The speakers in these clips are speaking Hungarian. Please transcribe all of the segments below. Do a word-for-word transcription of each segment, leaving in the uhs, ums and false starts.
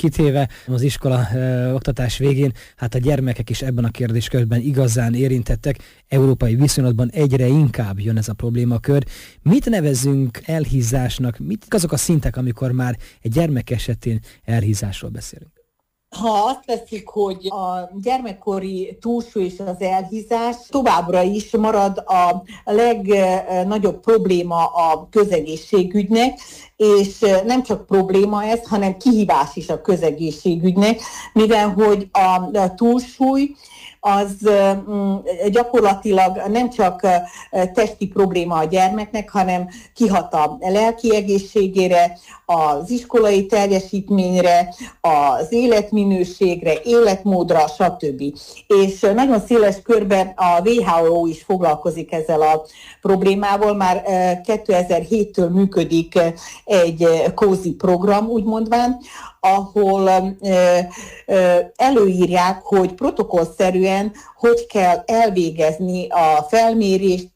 kitéve az iskola ö, oktatás végén, hát a gyermekek is ebben a kérdéskörben igazán érintettek. Európai viszonylatban egyre inkább jön ez a problémakör. Mit nevezünk elhízásnak? Mit azok a szintek, amikor már egy gyermek esetén elhízásról beszélünk? Ha azt veszik, hogy a gyermekkori túlsúly és az elhízás továbbra is marad a legnagyobb probléma a közegészségügynek, és nem csak probléma ez, hanem kihívás is a közegészségügynek, mivel hogy a túlsúly az gyakorlatilag nem csak testi probléma a gyermeknek, hanem kihat a lelki egészségére, az iskolai teljesítményre, az életminőségre, életmódra, stb. És nagyon széles körben a dupla vé há ó is foglalkozik ezzel a problémával, már kétezer-héttől működik egy kózi program, úgy mondván, ahol ö, ö, előírják, hogy protokollszerűen hogy kell elvégezni a felmérést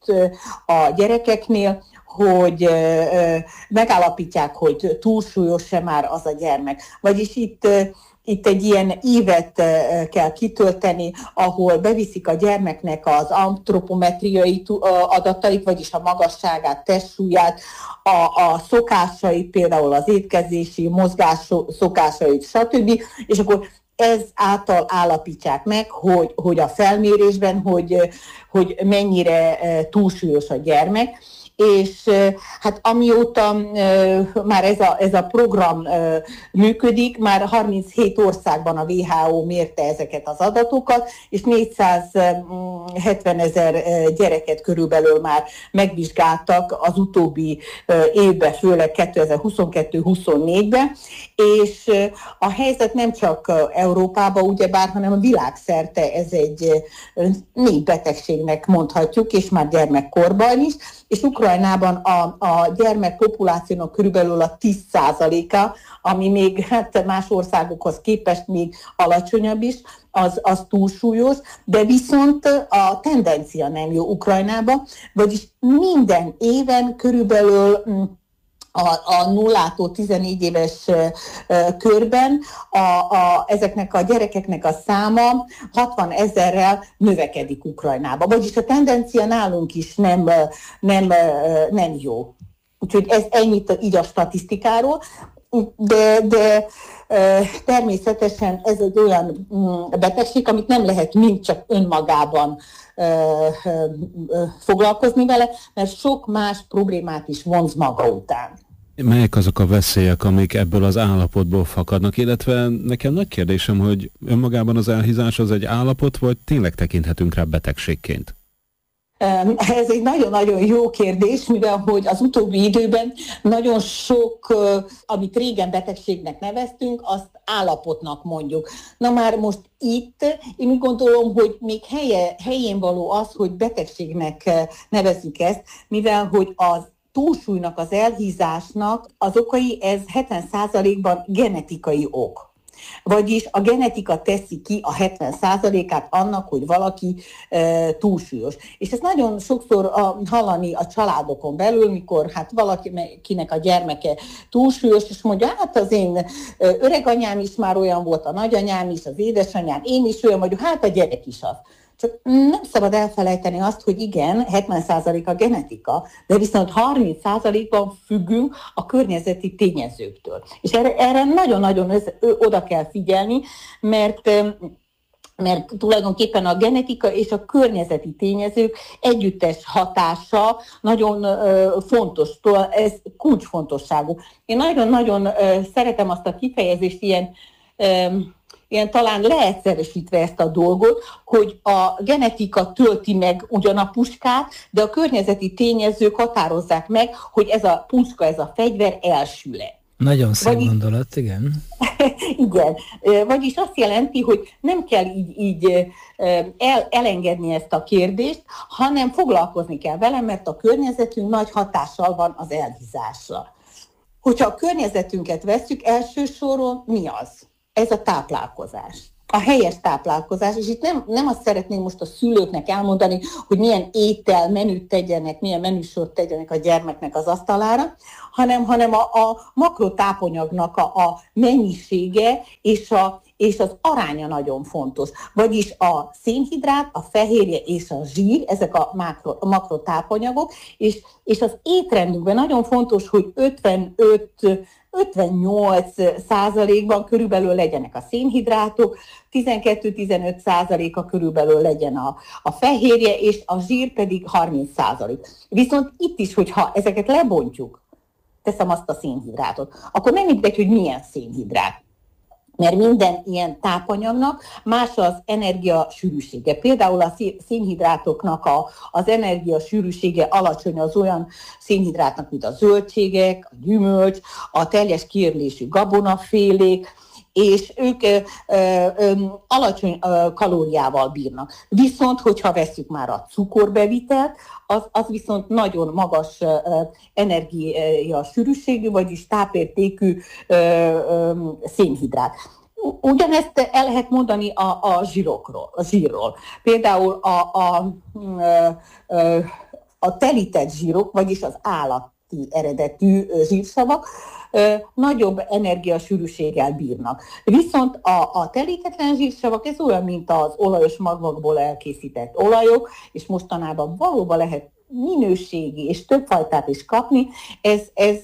a gyerekeknél, hogy ö, ö, megállapítják, hogy túlsúlyos-e már az a gyermek. Vagyis itt ö, Itt egy ilyen évet kell kitölteni, ahol beviszik a gyermeknek az antropometriai adatait, vagyis a magasságát, testsúlyát, a, a szokásait, például az étkezési, mozgás szokásait, stb. És akkor ez által állapítják meg, hogy, hogy a felmérésben, hogy, hogy mennyire túlsúlyos a gyermek. És hát amióta már ez a, ez a program működik, már harminchét országban a dupla vé há ó mérte ezeket az adatokat, és négyszázhetven ezer gyereket körülbelül már megvizsgáltak az utóbbi évben, főleg kétezer-huszonkettő-huszonnégyben, és a helyzet nem csak Európában, ugyebár, hanem a világszerte ez egy népbetegségnek mondhatjuk, és már gyermekkorban is, és Ukrajnában a, a gyermek populációnak körülbelül a tíz százaléka, ami még hát más országokhoz képest még alacsonyabb is, az, az túlsúlyos, de viszont a tendencia nem jó Ukrajnában, vagyis minden éven körülbelül a, a nullától tizennégy éves körben a, a, ezeknek a gyerekeknek a száma hatvan ezerrel növekedik Ukrajnában. Vagyis a tendencia nálunk is nem, nem, nem jó. Úgyhogy ez ennyit így a statisztikáról, de, de természetesen ez egy olyan betegség, amit nem lehet mind csak önmagában foglalkozni vele, mert sok más problémát is vonz maga után. Melyek azok a veszélyek, amik ebből az állapotból fakadnak, illetve nekem nagy kérdésem, hogy önmagában az elhízás az egy állapot, vagy tényleg tekinthetünk rá betegségként? Ez egy nagyon-nagyon jó kérdés, mivel hogy az utóbbi időben nagyon sok, amit régen betegségnek neveztünk, azt állapotnak mondjuk. Na már most itt én úgy gondolom, hogy még helye, helyén való az, hogy betegségnek nevezzük ezt, mivel hogy az túlsúlynak, az elhízásnak az okai, ez hetven százalékban genetikai ok. Vagyis a genetika teszi ki a hetven százalékát annak, hogy valaki e, túlsúlyos. És ezt nagyon sokszor a, hallani a családokon belül, mikor hát valakinek a gyermeke túlsúlyos, és mondja, hát az én öreganyám is már olyan volt, a nagyanyám is, az édesanyám, én is olyan vagyok, hát a gyerek is az. Csak nem szabad elfelejteni azt, hogy igen, hetven százalék a genetika, de viszont harminc százalékban függünk a környezeti tényezőktől. És erre, erre nagyon-nagyon oda kell figyelni, mert, mert tulajdonképpen a genetika és a környezeti tényezők együttes hatása nagyon fontos, ez kulcsfontosságú. Én nagyon-nagyon szeretem azt a kifejezést, ilyen ilyen talán leegyszerűsítve ezt a dolgot, hogy a genetika tölti meg ugyan a puskát, de a környezeti tényezők határozzák meg, hogy ez a puska, ez a fegyver elsül-e. Nagyon szép Vagyis, gondolat, igen. Igen, vagyis azt jelenti, hogy nem kell így, így el, elengedni ezt a kérdést, hanem foglalkozni kell vele, mert a környezetünk nagy hatással van az elhízásra. Hogyha a környezetünket vesszük, első soron mi az? Ez a táplálkozás. a helyes táplálkozás, és itt nem, nem azt szeretném most a szülőknek elmondani, hogy milyen étel, menüt tegyenek, milyen menüsort tegyenek a gyermeknek az asztalára, hanem, hanem a, a makrotápanyagnak a, a mennyisége és, a, és az aránya nagyon fontos. Vagyis a szénhidrát, a fehérje és a zsír, ezek a, makro, a makrotápanyagok, és, és az étrendünkben nagyon fontos, hogy ötvenöt ötvennyolc százalékban körülbelül legyenek a szénhidrátok, tizenkettő-tizenöt százaléka körülbelül legyen a, a fehérje, és a zsír pedig harminc százalék. Viszont itt is, hogyha ezeket lebontjuk, teszem azt a szénhidrátot, akkor nem mindegy, hogy milyen szénhidrát. Mert minden ilyen tápanyagnak más az energiasűrűsége. Például a szénhidrátoknak a, az energiasűrűsége alacsony az olyan szénhidrátnak, mint a zöldségek, a gyümölcs, a teljes kiérlésű gabonafélék, és ők ö, ö, alacsony ö, kalóriával bírnak. Viszont, hogyha vesszük már a cukorbevitelt, az, az viszont nagyon magas ö, energiasűrűségű, vagyis tápértékű ö, ö, szénhidrát. Ugyanezt el lehet mondani a, a zsírokról, a zsírról. Például a, a, a, a telített zsírok, vagyis az állati eredetű zsírsavak, nagyobb energiasűrűséggel bírnak. Viszont a, a telítetlen zsírsavak, ez olyan, mint az olajos magvakból elkészített olajok, és mostanában valóban lehet minőségi és többfajtát is kapni, ez, ez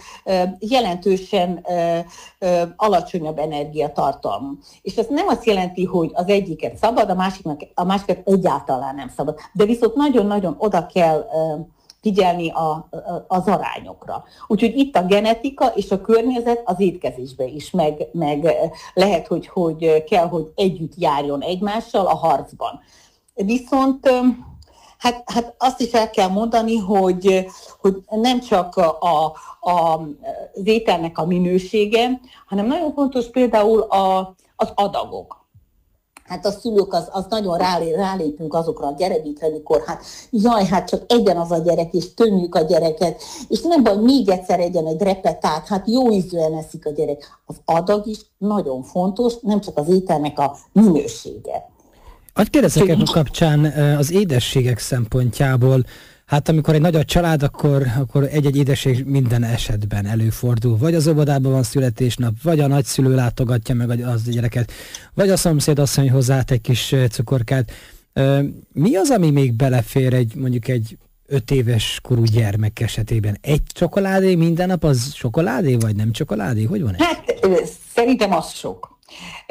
jelentősen alacsonyabb energiatartalmú. És ez nem azt jelenti, hogy az egyiket szabad, a másiknak, a másikat egyáltalán nem szabad. De viszont nagyon-nagyon oda kell figyelni a, a, az arányokra. Úgyhogy itt a genetika és a környezet az étkezésbe is meg, meg lehet, hogy, hogy kell, hogy együtt járjon egymással a harcban. Viszont hát, hát azt is el kell mondani, hogy, hogy nem csak a, a, a, az ételnek a minősége, hanem nagyon fontos például a, az adagok. Hát a szülők az, az nagyon rálé, rálépünk azokra a gyerekekre, mikor hát jaj, hát csak egyen az a gyerek, és tömjük a gyereket, és nem baj, még egyszer egyen egy repetát, hát jó ízűen eszik a gyerek. Az adag is nagyon fontos, nem csak az ételnek a minősége. Hogy kérdezek ebben kapcsán az édességek szempontjából, hát amikor egy nagy a család, akkor, akkor egy-egy édesség minden esetben előfordul. Vagy az óvodában van születésnap, vagy a nagyszülő látogatja meg az a gyereket, vagy a szomszéd asszony hozzát egy kis cukorkát. Mi az, ami még belefér egy mondjuk egy öt éves korú gyermek esetében? Egy csokoládé minden nap, az csokoládé, vagy nem csokoládé? Hogy van ez? Hát szerintem az sok.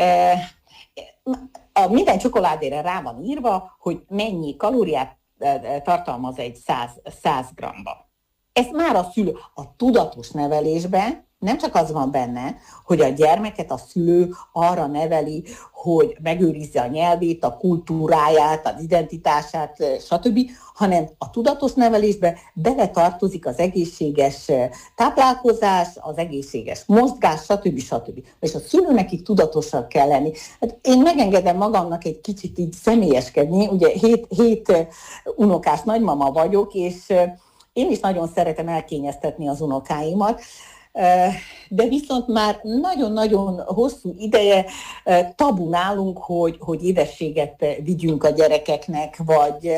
A minden csokoládére rá van írva, hogy mennyi kalóriát tartalmaz egy száz grammba. Ez már a szülő. A tudatos nevelésben nem csak az van benne, hogy a gyermeket a szülő arra neveli, hogy megőrizze a nyelvét, a kultúráját, az identitását, stb., hanem a tudatos nevelésbe beletartozik az egészséges táplálkozás, az egészséges mozgás, stb. stb. És a szülőnek így tudatosabb kell lenni. Hát én megengedem magamnak egy kicsit így személyeskedni, ugye hét, hét unokás nagymama vagyok, és én is nagyon szeretem elkényeztetni az unokáimat, de viszont már nagyon-nagyon hosszú ideje tabu nálunk, hogy, hogy édességet vigyünk a gyerekeknek, vagy,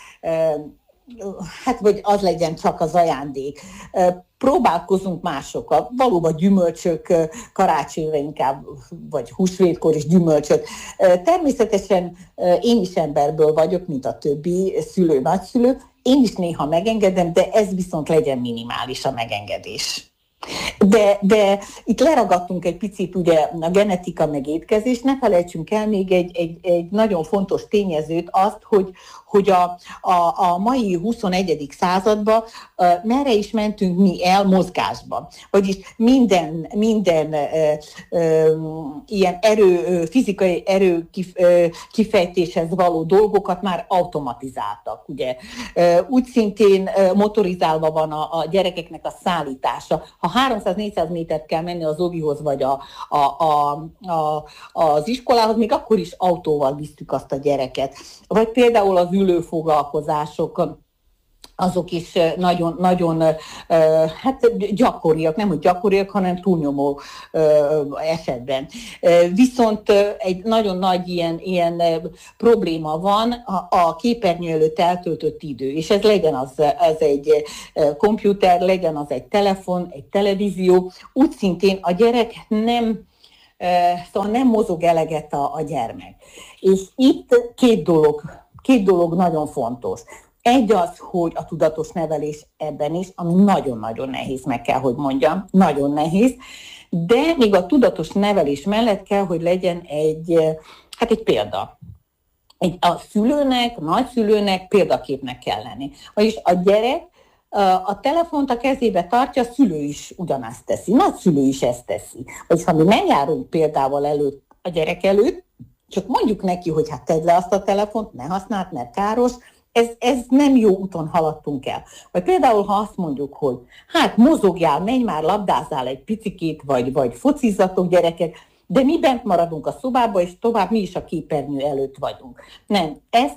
hát, vagy az legyen csak az ajándék. Próbálkozunk másokkal, valóban gyümölcsök, karácsonyra inkább, vagy húsvétkor is gyümölcsök. Természetesen én is emberből vagyok, mint a többi szülő, nagyszülő, én is néha megengedem, de ez viszont legyen minimális a megengedés. De, de itt leragadtunk egy picit ugye a genetika meg étkezés, ne felejtsünk el még egy, egy, egy nagyon fontos tényezőt, azt, hogy, hogy a, a, a mai huszonegyedik században uh, merre is mentünk mi el mozgásban. Vagyis minden, minden uh, uh, ilyen erő, fizikai erő kif, uh, kifejtéshez való dolgokat már automatizáltak. Ugye? Uh, úgy szintén uh, motorizálva van a, a gyerekeknek a szállítása. Ha háromszáz-négyszáz métert kell menni az ovihoz, vagy a, a, a, a, az iskolához, még akkor is autóval visztük azt a gyereket. Vagy például az ülőfoglalkozások, azok is nagyon, nagyon hát gyakoriak, nem hogy gyakoriak, hanem túlnyomó esetben. Viszont egy nagyon nagy ilyen, ilyen probléma van a, a képernyő előtt eltöltött idő, és ez legyen az, az egy komputer, legyen az egy telefon, egy televízió, úgy szintén a gyerek nem, szóval nem mozog eleget a, a gyermek. És itt két dolog, két dolog nagyon fontos. Egy az, hogy a tudatos nevelés ebben is, ami nagyon-nagyon nehéz, meg kell, hogy mondjam, nagyon nehéz, de még a tudatos nevelés mellett kell, hogy legyen egy, hát egy példa. Egy, a szülőnek, a nagyszülőnek példaképnek kell lenni. Vagyis a gyerek a telefont a kezébe tartja, a szülő is ugyanazt teszi, nagyszülő is ezt teszi. Vagyis ha mi nem járunk példával előtt a gyerek előtt, csak mondjuk neki, hogy hát tedd le azt a telefont, ne használd, mert káros, Ez, ez nem jó úton haladtunk el. Vagy például, ha azt mondjuk, hogy hát mozogjál, menj már, labdázzál egy picikét, vagy, vagy focizzatok gyerekek, de mi bent maradunk a szobába, és tovább mi is a képernyő előtt vagyunk. Nem, ezt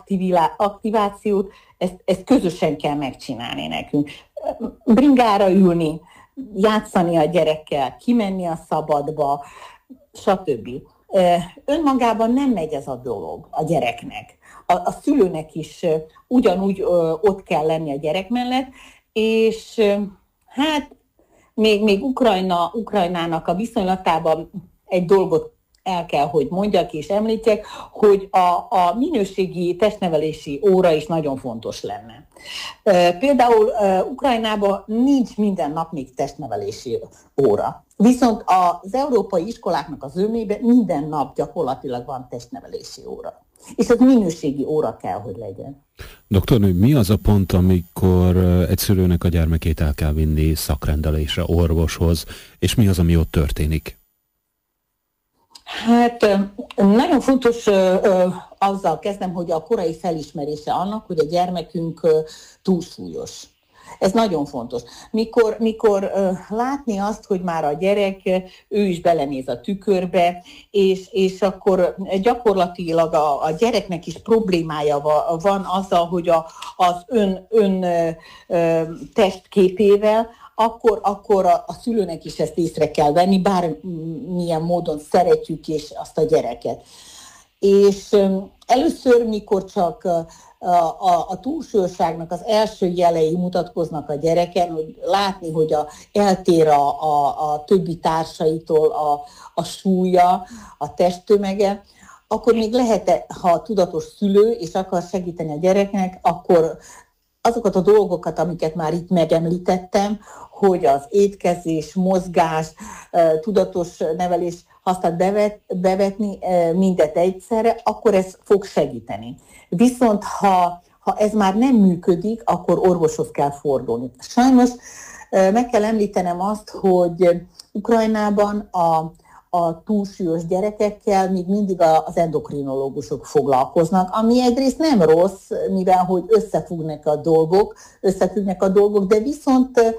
aktivációt, ezt, ezt közösen kell megcsinálni nekünk. Bringára ülni, játszani a gyerekkel, kimenni a szabadba, stb. Önmagában nem megy ez a dolog a gyereknek. A, a szülőnek is ugyanúgy ö, ott kell lenni a gyerek mellett, és ö, hát még, még Ukrajna, Ukrajnának a viszonylatában egy dolgot el kell, hogy mondjak és említjek, hogy a, a minőségi testnevelési óra is nagyon fontos lenne. Például Ukrajnában nincs minden nap még testnevelési óra. Viszont az európai iskoláknak az zömében minden nap gyakorlatilag van testnevelési óra. És ez minőségi óra kell, hogy legyen. Doktornő, mi az a pont, amikor egy szülőnek a gyermekét el kell vinni szakrendelésre, orvoshoz, és mi az, ami ott történik? Hát nagyon fontos, azzal kezdem, hogy a korai felismerése annak, hogy a gyermekünk túlsúlyos. Ez nagyon fontos. Mikor, mikor látni azt, hogy már a gyerek, ő is belenéz a tükörbe, és, és akkor gyakorlatilag a, a gyereknek is problémája van azzal, hogy a, az ön, ön testképével, akkor, akkor a, a szülőnek is ezt észre kell venni, bármilyen módon szeretjük és azt a gyereket. És először, mikor csak a, a, a túlsúlyosságnak az első jelei mutatkoznak a gyereken, hogy látni, hogy a, eltér a, a, a többi társaitól a, a súlya, a testtömege, akkor még lehet, ha a tudatos szülő és akar segíteni a gyereknek, akkor azokat a dolgokat, amiket már itt megemlítettem, hogy az étkezés, mozgás, tudatos nevelés használt bevet, bevetni mindet egyszerre, akkor ez fog segíteni. Viszont ha, ha ez már nem működik, akkor orvoshoz kell fordulni. Sajnos meg kell említenem azt, hogy Ukrajnában a a túlsúlyos gyerekekkel még mindig az endokrinológusok foglalkoznak, ami egyrészt nem rossz, mivel hogy összefüggnek a dolgok, összefüggnek a dolgok, de viszont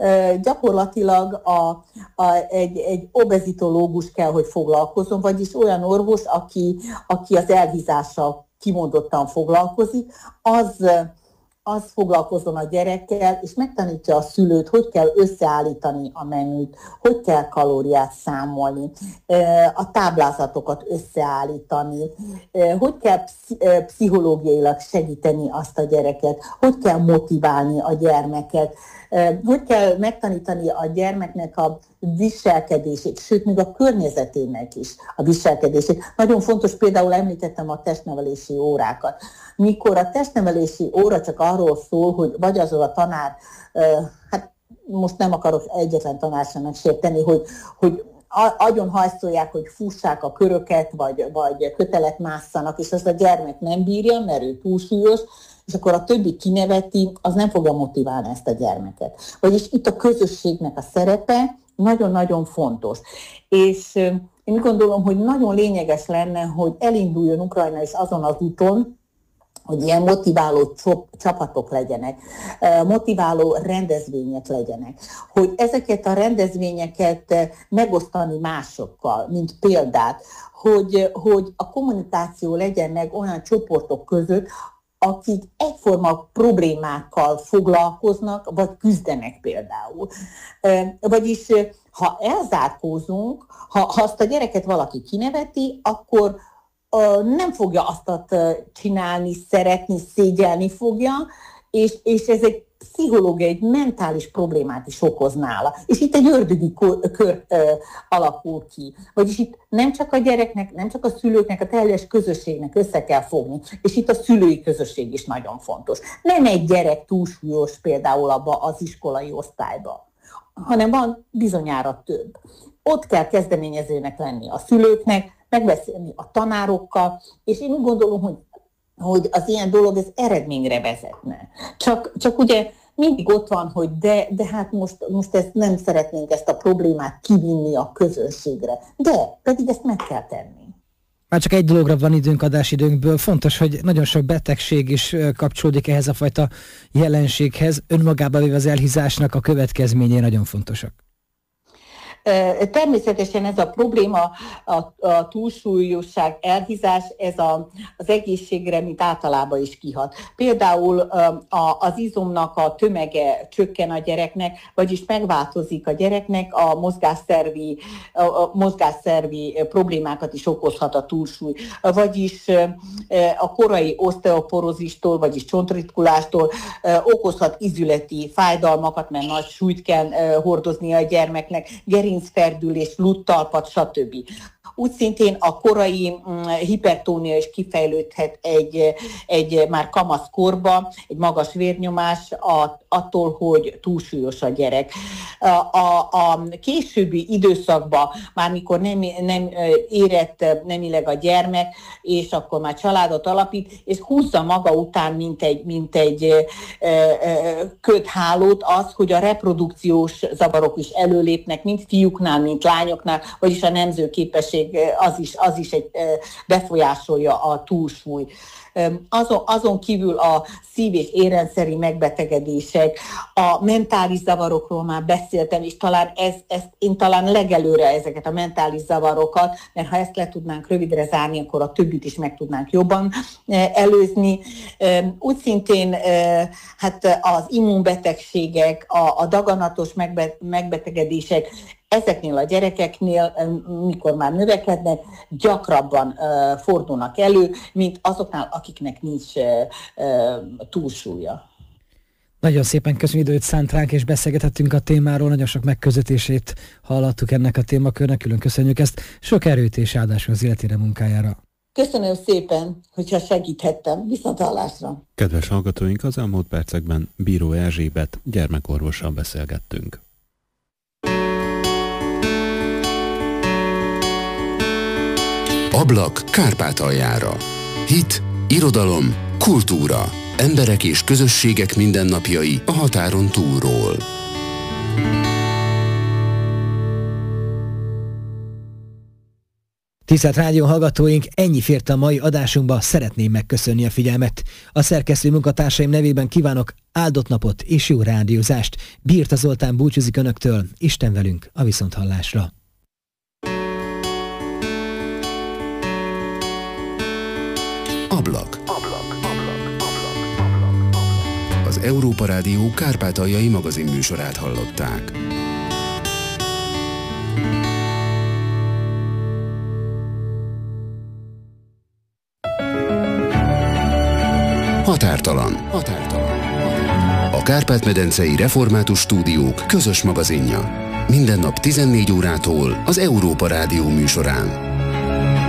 gyakorlatilag a, a, egy, egy obezitológus kell, hogy foglalkozzon, vagyis olyan orvos, aki, aki az elhízással kimondottan foglalkozik, az az foglalkozzon a gyerekkel, és megtanítja a szülőt, hogy kell összeállítani a menüt, hogy kell kalóriát számolni, a táblázatokat összeállítani, hogy kell pszichológiailag segíteni azt a gyereket, hogy kell motiválni a gyermeket, hogy kell megtanítani a gyermeknek a viselkedését, sőt, még a környezetének is a viselkedését. Nagyon fontos, például említettem a testnevelési órákat. Mikor a testnevelési óra csak arról szól, hogy vagy az a tanár, hát most nem akarok egyetlen tanár sem megsérteni, hogy, hogy agyon hajszolják, hogy fussák a köröket, vagy, vagy kötelet másszanak, és azt a gyermek nem bírja, mert ő túlsúlyos, és akkor a többi kineveti, az nem fogja motiválni ezt a gyermeket. Vagyis itt a közösségnek a szerepe nagyon-nagyon fontos. És én úgy gondolom, hogy nagyon lényeges lenne, hogy elinduljon Ukrajna is azon az úton, hogy ilyen motiváló csapatok legyenek, motiváló rendezvények legyenek, hogy ezeket a rendezvényeket megosztani másokkal, mint példát, hogy, hogy a kommunikáció legyen meg olyan csoportok között, akik egyforma problémákkal foglalkoznak, vagy küzdenek például. Vagyis ha elzárkózunk, ha, ha azt a gyereket valaki kineveti, akkor nem fogja azt csinálni, szeretni, szégyelni fogja, és, és ez egy pszichológiai, egy mentális problémát is okoz nála. És itt egy ördögi kör ö, alakul ki. Vagyis itt nem csak a gyereknek, nem csak a szülőknek, a teljes közösségnek össze kell fogni. És itt a szülői közösség is nagyon fontos. Nem egy gyerek túlsúlyos például abba az iskolai osztályba, hanem van bizonyára több. Ott kell kezdeményezőnek lenni a szülőknek, megbeszélni a tanárokkal, és én úgy gondolom, hogy hogy az ilyen dolog ez eredményre vezetne. Csak, csak ugye mindig ott van, hogy de, de hát most, most ezt nem szeretnénk ezt a problémát kivinni a közönségre. De pedig ezt meg kell tenni. Már csak egy dologra van időnk, adásidőnkből. Fontos, hogy nagyon sok betegség is kapcsolódik ehhez a fajta jelenséghez. Önmagában véve az elhízásnak a következményei nagyon fontosak. Természetesen ez a probléma, a, a túlsúlyosság, elhízás, ez a, az egészségre, mint általában is kihat. Például a, az izomnak a tömege csökken a gyereknek, vagyis megváltozik a gyereknek, a mozgásszervi, a mozgásszervi problémákat is okozhat a túlsúly. Vagyis a korai oszteoporózistól, vagyis csontritkulástól okozhat izületi fájdalmakat, mert nagy súlyt kell hordoznia a gyermeknek, gerincferdülés, lúttalpat, stb. Úgy szintén a korai mm, hipertónia is kifejlődhet egy, egy már kamaszkorba, egy magas vérnyomás a, attól, hogy túlsúlyos a gyerek. A, a, a későbbi időszakban, már mikor nem, nem érett nemileg a gyermek, és akkor már családot alapít, és húzza maga után, mint egy, mint egy e, e, köthálót az, hogy a reprodukciós zavarok is előlépnek, mind fiúknál, mint lányoknál, vagyis a nemzőképesség az is, az is egy, befolyásolja a túlsúly. Azon, azon kívül a szív- és érrendszeri megbetegedések, a mentális zavarokról már beszéltem, és talán ez, ez, én talán legelőre ezeket a mentális zavarokat, mert ha ezt le tudnánk rövidre zárni, akkor a többit is meg tudnánk jobban előzni. Úgy szintén hát az immunbetegségek, a, a daganatos megbe, megbetegedések, ezeknél a gyerekeknél, mikor már növekednek, gyakrabban uh, fordulnak elő, mint azoknál, akiknek nincs uh, uh, túlsúlya. Nagyon szépen köszönjük, időt szánt ránk, és beszélgethettünk a témáról, nagyon sok megközelítését hallottuk ennek a témakörnek, külön köszönjük ezt, sok erőt és áldásra az életére, munkájára. Köszönöm szépen, hogyha segíthettem. Viszonthallásra. Kedves hallgatóink, az elmúlt percekben Bíró Erzsébet gyermekorvossal beszélgettünk. Ablak Kárpátaljára. Hit, irodalom, kultúra. Emberek és közösségek mindennapjai a határon túlról. Tisztelt rádió hallgatóink, ennyi fért a mai adásunkba, szeretném megköszönni a figyelmet. A szerkesztő munkatársaim nevében kívánok áldott napot és jó rádiózást. Bírta Zoltán búcsúzik önöktől, Isten velünk a viszonthallásra. Ablak. Ablak. Ablak. Ablak. Az Európa Rádió kárpátaljai magazinműsorát hallották. Határtalan. Határtalan. A Kárpát-medencei Református Stúdiók közös magazinja. Minden nap tizennégy órától az Európa Rádió műsorán.